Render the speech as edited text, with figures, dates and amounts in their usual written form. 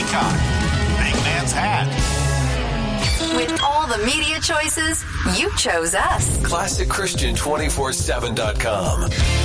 Gamecock. Big Man's Hat. With all the media choices, you chose us. ClassicChristian247.com.